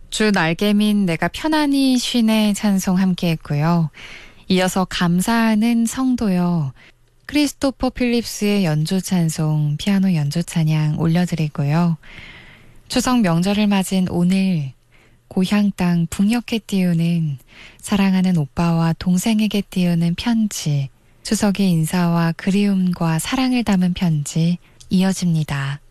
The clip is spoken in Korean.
주 날개민 내가 편안히 쉬네 찬송 함께 했고요. 이어서 감사하는 성도요. 크리스토퍼 필립스의 연주 찬송, 피아노 연주 찬양 올려드리고요. 추석 명절을 맞은 오늘 고향 땅 북녘에 띄우는 사랑하는 오빠와 동생에게 띄우는 편지, 추석의 인사와 그리움과 사랑을 담은 편지 이어집니다.